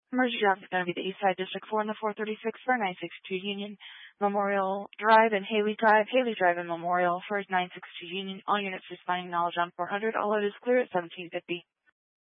Emergency route is going to be the East Side District 4 and the 436 for 962 Union, Memorial Drive and Haley Drive and Memorial for 962 Union. All units responding knowledge on 400. All it is clear at 1750.